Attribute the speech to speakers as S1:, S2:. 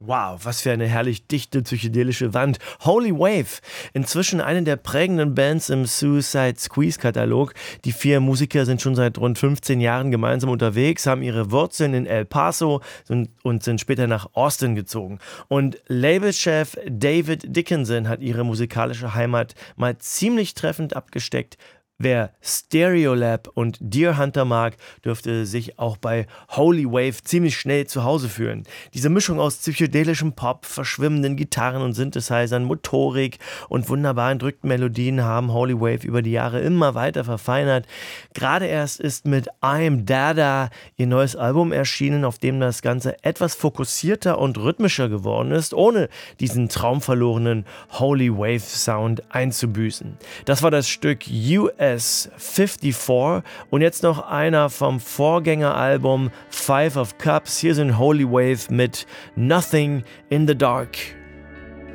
S1: Wow, was für eine herrlich dichte psychedelische Wand. Holy Wave, inzwischen eine der prägenden Bands im Suicide Squeeze-Katalog. Die 4 Musiker sind schon seit rund 15 Jahren gemeinsam unterwegs, haben ihre Wurzeln in El Paso und sind später nach Austin gezogen. Und Labelchef David Dickinson hat ihre musikalische Heimat mal ziemlich treffend abgesteckt. Wer Stereolab und Deer Hunter mag, dürfte sich auch bei Holy Wave ziemlich schnell zu Hause fühlen. Diese Mischung aus psychedelischem Pop, verschwimmenden Gitarren und Synthesizern, Motorik und wunderbar entrückten Melodien haben Holy Wave über die Jahre immer weiter verfeinert. Gerade erst ist mit I'm Dada ihr neues Album erschienen, auf dem das Ganze etwas fokussierter und rhythmischer geworden ist, ohne diesen traumverlorenen Holy Wave Sound einzubüßen. Das war das Stück US 54 und jetzt noch einer vom Vorgängeralbum Five of Cups. Hier sind Holy Wave mit Nothing in the Dark.